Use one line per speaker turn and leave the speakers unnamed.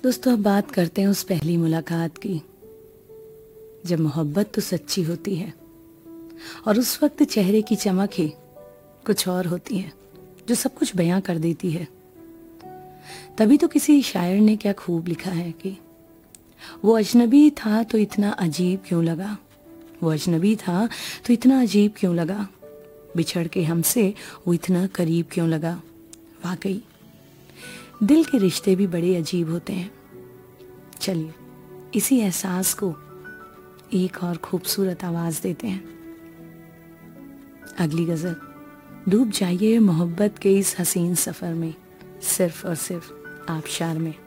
दोस्तों, अब बात करते हैं उस पहली मुलाकात की, जब मोहब्बत तो सच्ची होती है और उस वक्त चेहरे की चमक ही कुछ और होती है, जो सब कुछ बयां कर देती है। तभी तो किसी शायर ने क्या खूब लिखा है कि वो अजनबी था तो इतना अजीब क्यों लगा, वो अजनबी था तो इतना अजीब क्यों लगा, बिछड़ के हमसे वो इतना करीब क्यों लगा। वाकई दिल के रिश्ते भी बड़े अजीब होते हैं। चलिए इसी एहसास को एक और खूबसूरत आवाज देते हैं। अगली गजल, डूब जाइए मोहब्बत के इस हसीन सफर में, सिर्फ और सिर्फ आबशार में।